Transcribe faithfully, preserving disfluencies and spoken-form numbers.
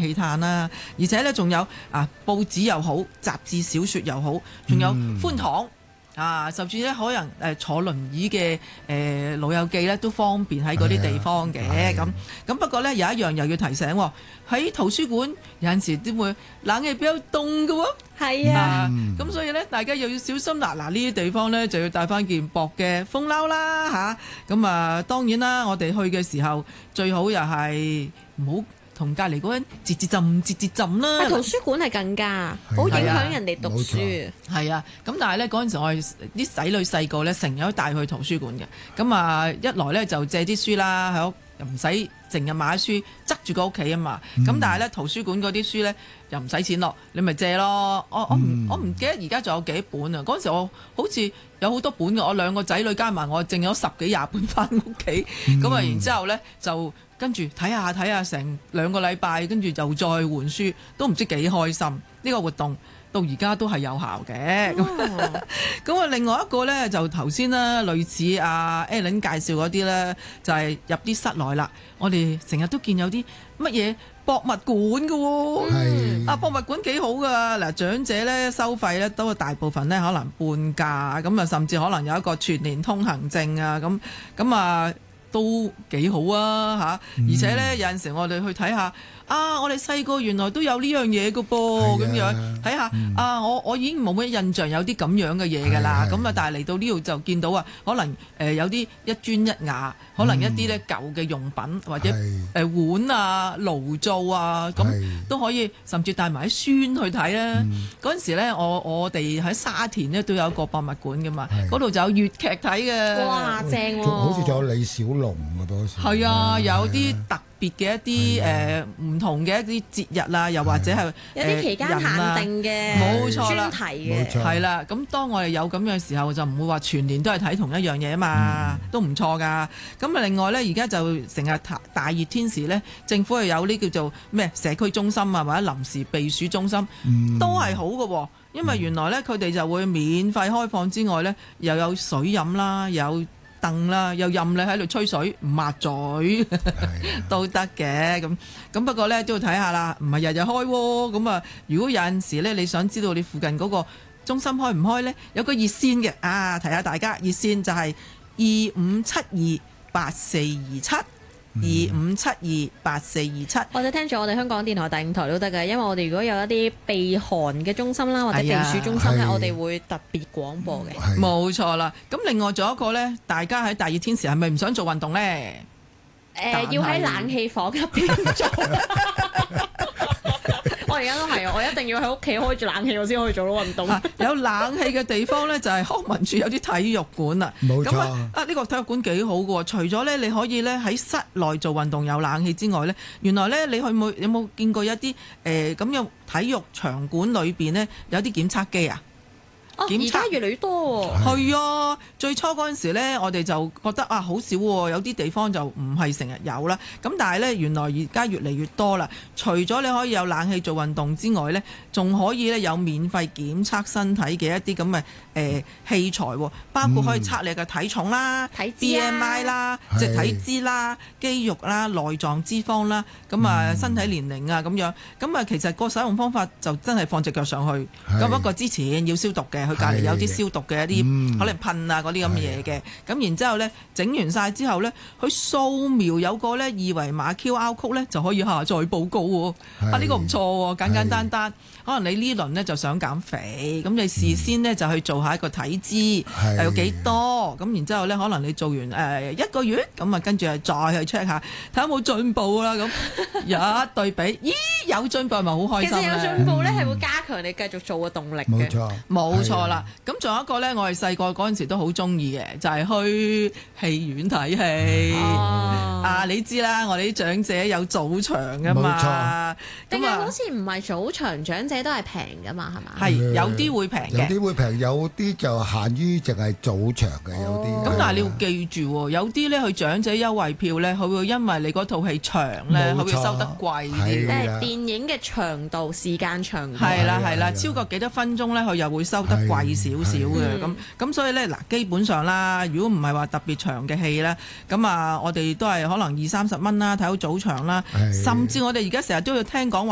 氣嘆啦。而且咧仲有啊報紙又好，雜誌小説又好，仲有寬敞。嗯啊，甚至咧可能誒坐輪椅嘅誒、呃、老友記咧都方便喺嗰啲地方嘅咁咁。不過咧有一樣又要提醒喎，喺圖書館有陣時都會冷氣比較凍嘅喎。 係啊， 咁、啊、所以咧大家又要小心啦。嗱呢啲地方咧就要帶翻件薄嘅風褸啦嚇。咁啊當然啦，我哋去嘅時候最好又係唔好同隔離嗰人節節浸節節浸啦。 圖書館係更加好影響人哋讀書。係啊，咁但係咧嗰陣時我哋啲仔女細個咧，成日都帶去圖書館嘅。咁啊，一來咧就借啲書啦，喺屋又唔使成日買書，執住個屋企啊嘛。咁、嗯、但係咧圖書館嗰啲書咧又唔使錢落，你咪借咯。我我唔、嗯、我唔記得而家仲有幾本啊？嗰陣時我好似有好多本嘅，我兩個仔女加埋我淨有十幾廿本翻屋企。咁啊、嗯，然之後咧就。跟住睇下睇下成兩個禮拜，跟住又再換書，都唔知幾開心。呢、這個活動到而家都係有效嘅。咁咁啊，另外一個呢，就頭先啦，類似阿 Ellen 介紹嗰啲呢，就係、是、入啲室內啦。我哋成日都見有啲乜嘢博物館嘅喎、哦。 係啊，博物館幾好噶。嗱，長者呢，收費呢，都大部分呢可能半價，咁啊甚至可能有一個全年通行證啊，咁咁啊。都幾好啊嚇！而且呢，有陣時我哋去睇下啊，我哋細個原來都有呢樣嘢嘅噃，咁樣睇下啊，我我已經冇乜印象有啲咁樣嘅嘢㗎啦。咁啊，但係嚟到呢度就見到啊，可能誒有啲一磚一瓦，可能一啲咧舊嘅用品或者誒碗啊、爐灶啊，咁都可以，甚至帶埋啲孫去睇啦。嗰陣時咧，我我哋喺沙田咧都有一個博物館㗎嘛，嗰度就有粵劇睇嘅。 哇，正喎！ 好似仲有李小龍㗎嗰時。 係啊，有啲特別嘅一啲誒唔同嘅一啲節日啊，又或者係有啲期間限定嘅冇錯啦， 專題嘅係啦。咁當我哋有咁樣嘅時候，就唔會話全年都係睇同一樣嘢啊嘛，都唔錯噶。咁啊，另外咧，而家就成日大熱天時咧，政府係有呢叫做咩社區中心啊，或者臨時避暑中心，都係好嘅。因為原來咧，佢哋就會免費開放之外咧，又有水飲啦，有凳啦，又任你喺度吹水唔抹嘴都得嘅。咁咁不過咧都要睇下啦，唔係日日開喎。咁啊，如果有陣時咧，你想知道你附近嗰個中心開唔開咧，有個熱線嘅啊，提下大家，熱線就係二五七二八四二七。二五七二八四二七， 或者聽住我哋香港電台第五台都得嘅，因為我哋如果有一啲避寒嘅中心啦，或者避暑中心咧，哎、我哋會特別廣播嘅。 冇錯啦。咁另外仲有一個咧，大家喺大熱天時係咪唔想做運動咧？ 誒、呃，要喺冷氣房入邊做。我而家都係啊！我一定要喺屋企開住冷氣，我先可以做到運動。 啊、有冷氣嘅地方呢，就係康文署有啲體育館啦。 冇錯。咁啊，呢、呢個體育館幾好嘅喎。除咗呢，你可以呢喺室內做運動有冷氣之外呢，原來呢，你去冇有冇見過一啲誒咁嘅體育場館裏邊呢，有啲檢測機啊？ 哦，而家越嚟越多喎。 係啊，最初嗰陣時咧，我哋就覺得啊，好少喎，有啲地方就唔係成日有啦。咁但係咧，原來而家越嚟越多啦。除咗你可以有冷氣做運動之外咧，仲可以咧有免費檢測身體嘅一啲咁嘅誒器材，包括可以測你嘅體重啦、 體脂 B M I 啦、即係體脂啦、肌肉啦、內臟脂肪啦，咁啊身體年齡啊咁樣。咁啊，其實個使用方法就真係放隻腳上去。咁不過之前要消毒嘅。佢隔離有啲消毒嘅一啲、嗯、可能噴啊嗰啲咁嘅嘢嘅，咁然之後咧整完晒之後咧，佢掃描有個咧二維碼 Q R code 咧就可以下載報告喎。啊呢、呢個唔錯喎，簡簡單單。可能你呢輪咧就想減肥，咁你事先咧就去做下一個體脂，係有幾多，咁然之後咧可能你做完誒、呃、一個月，咁啊跟住再去 check 下睇下有冇進步啦。咁一對比，咦有進步係咪好開心？ 其實有進步咧係、嗯、會加強你繼續做嘅動力嘅。 冇錯， 冇錯啦。咁仲有一個咧，我哋細個嗰陣時都好中意嘅，就係、是、去戲院睇戲。哦、啊，你知啦，我哋啲長者有早場噶嘛。 定係好似唔係早場，長者都係平噶嘛，係嘛？ 係有啲會平嘅， 有啲會平，有啲就限於淨係早場嘅，有啲。 咁但係你要記住喎，有啲咧去長者優惠票咧，佢會因為你嗰套戲長咧，佢會收得貴啲。 即係電影嘅長度、時間長度。 係啦係啦，超過幾多分鐘咧，佢又會收得貴少少嘅。咁咁所以咧嗱，基本上啦，如果唔係話特別長嘅戲咧，咁啊，我哋都係可能二三十蚊啦，睇到早場啦，甚至我哋而家成日都要聽講話。